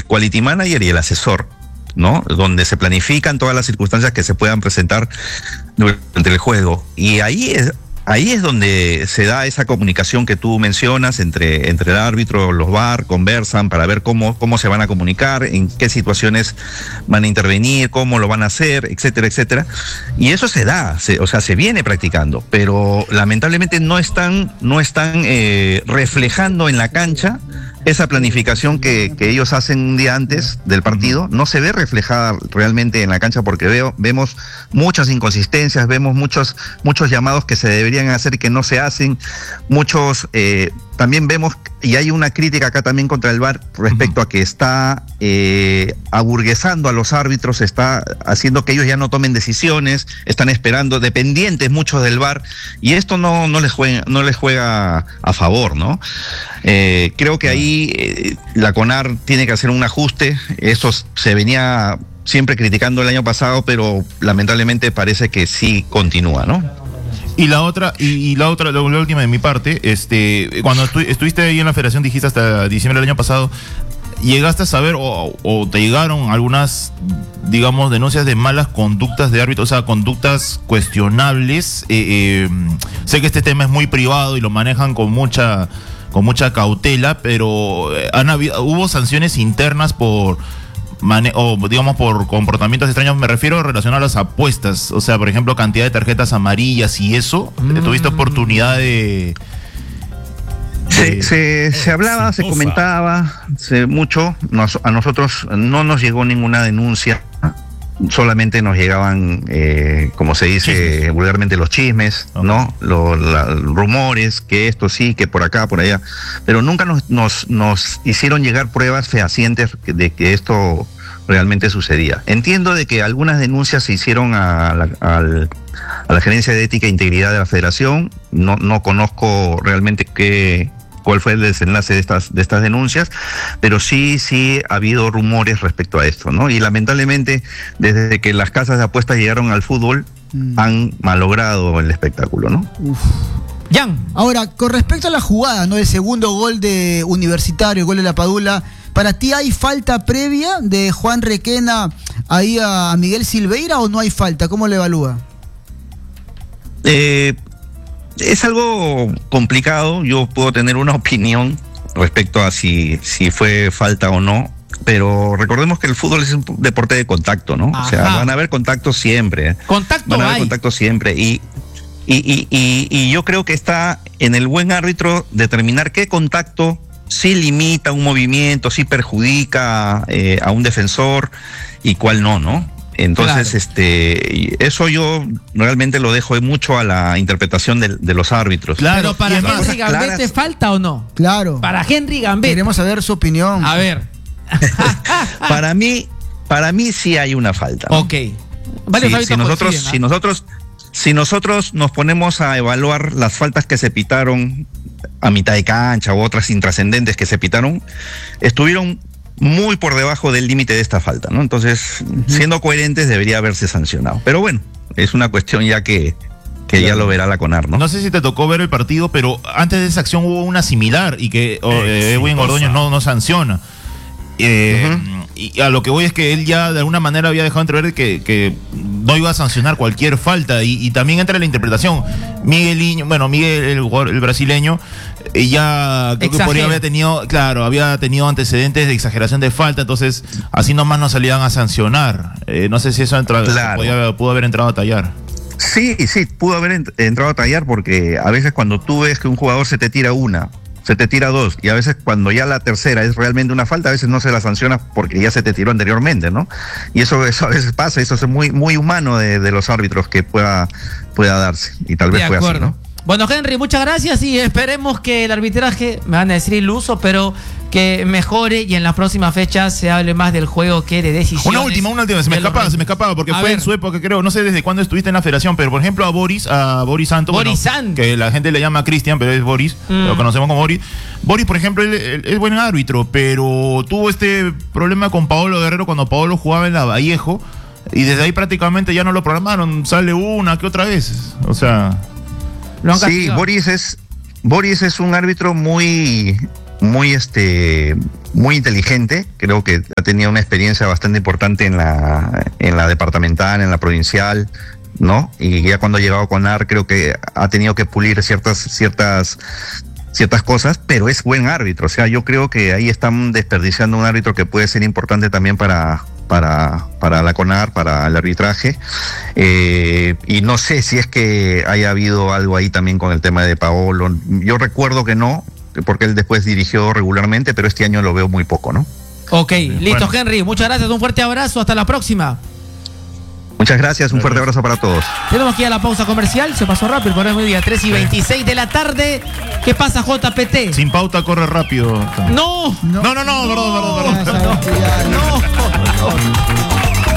el quality manager y el asesor, ¿no? Donde se planifican todas las circunstancias que se puedan presentar durante el juego. Y ahí es donde se da esa comunicación que tú mencionas entre el árbitro, los VAR, conversan para ver cómo se van a comunicar, en qué situaciones van a intervenir, cómo lo van a hacer, etcétera, etcétera. Y eso se da, se viene practicando, pero lamentablemente no están reflejando en la cancha esa planificación que ellos hacen un día antes del partido. No se ve reflejada realmente en la cancha porque vemos muchas inconsistencias, vemos muchos llamados que se deberían hacer y que no se hacen, también vemos, y hay una crítica acá también contra el VAR respecto a que está aburguesando a los árbitros, está haciendo que ellos ya no tomen decisiones, están esperando, dependientes muchos del VAR, y esto no les juega a favor, ¿no? Creo que ahí la CONAR tiene que hacer un ajuste. Eso se venía siempre criticando el año pasado, pero lamentablemente parece que sí continúa, ¿no? Y la última de mi parte, cuando estuviste ahí en la federación, dijiste hasta diciembre del año pasado, ¿llegaste a saber o te llegaron algunas, digamos, denuncias de malas conductas de árbitros, o sea, conductas cuestionables? Sé que este tema es muy privado y lo manejan con mucha cautela, pero hubo sanciones internas por comportamientos extraños. Me refiero relacionados a las apuestas, o sea, por ejemplo, cantidad de tarjetas amarillas y eso. ¿Tuviste oportunidad de...? Se hablaba, se comentaba mucho. A nosotros no nos llegó ninguna denuncia, solamente nos llegaban, como se dice vulgarmente, los chismes, okay, ¿no? Los rumores, que esto sí, que por acá, por allá, pero nunca nos hicieron llegar pruebas fehacientes de que esto realmente sucedía. Entiendo de que algunas denuncias se hicieron a la Gerencia de Ética e Integridad de la Federación. No conozco realmente cuál fue el desenlace de estas denuncias, pero sí ha habido rumores respecto a esto, ¿no? Y lamentablemente, desde que las casas de apuestas llegaron al fútbol, han malogrado el espectáculo, ¿no? Jan, ahora, con respecto a la jugada, ¿no? El segundo gol de Universitario, el gol de la Padula, ¿para ti hay falta previa de Juan Requena ahí a Miguel Silveira o no hay falta? ¿Cómo lo evalúa? Es algo complicado. Yo puedo tener una opinión respecto a si fue falta o no, pero recordemos que el fútbol es un deporte de contacto, ¿no? Ajá. O sea, van a haber contactos siempre. Van a haber contactos siempre. Y yo creo que está en el buen árbitro determinar qué contacto sí limita un movimiento, sí perjudica a un defensor y cuál no. Entonces, claro, eso yo realmente lo dejo mucho a la interpretación de los árbitros. Claro, pero para Henry Gambetta, ¿falta o no? Claro. Para Henry Gambetta. Queremos saber su opinión. A ver. Para mí sí hay una falta, ¿no? Ok. Vale, si nosotros nos ponemos a evaluar las faltas que se pitaron a mitad de cancha u otras intrascendentes que se pitaron, estuvieron muy por debajo del límite de esta falta, ¿no? Entonces, siendo coherentes, debería haberse sancionado. Pero bueno, es una cuestión ya que claro, ya lo verá la CONAR, ¿no? No sé si te tocó ver el partido, pero antes de esa acción hubo una similar y que Edwin Ordóñez no sanciona. Y a lo que voy es que él ya de alguna manera había dejado entrever que no iba a sancionar cualquier falta, y también entra la interpretación. Miguel, el brasileño, ya creo que podría había tenido antecedentes de exageración de falta, entonces así nomás no salían a sancionar. No sé si eso pudo haber entrado a tallar. Sí, pudo haber entrado a tallar, porque a veces cuando tú ves que un jugador se te tira dos, y a veces cuando ya la tercera es realmente una falta, a veces no se la sanciona porque ya se te tiró anteriormente, ¿no? Y eso a veces pasa, eso es muy, muy humano de los árbitros que pueda darse, y tal vez fue así, ¿no? Bueno, Henry, muchas gracias, y esperemos que el arbitraje, me van a decir iluso, pero que mejore y en las próximas fechas se hable más del juego que de decisiones. Una última, se me escapaba porque fue en su época, creo, no sé desde cuándo estuviste en la federación, pero por ejemplo a Boris Santos, que la gente le llama Cristian, pero es Boris, lo conocemos como Boris. Boris, por ejemplo, él es buen árbitro, pero tuvo este problema con Paolo Guerrero cuando Paolo jugaba en la Vallejo, y desde ahí prácticamente ya no lo programaron, sale una que otra vez, o sea... Sí, Boris es un árbitro muy muy muy inteligente. Creo que ha tenido una experiencia bastante importante en la departamental, en la provincial, ¿no? Y ya cuando ha llegado con AR creo que ha tenido que pulir ciertas cosas, pero es buen árbitro. O sea, yo creo que ahí están desperdiciando un árbitro que puede ser importante también para la CONAR, para el arbitraje, y no sé si es que haya habido algo ahí también con el tema de Paolo. Yo recuerdo que no, porque él después dirigió regularmente, pero este año lo veo muy poco, ¿no? Ok, listo, bueno. Henry, muchas gracias, un fuerte abrazo, hasta la próxima. Muchas gracias, un fuerte abrazo para todos. Tenemos que ir a la pausa comercial, se pasó rápido, por el mediodía, 3:26 de la tarde. ¿Qué pasa, JPT? Sin pauta corre rápido. No, No, perdón. Ya sabes que ya- no.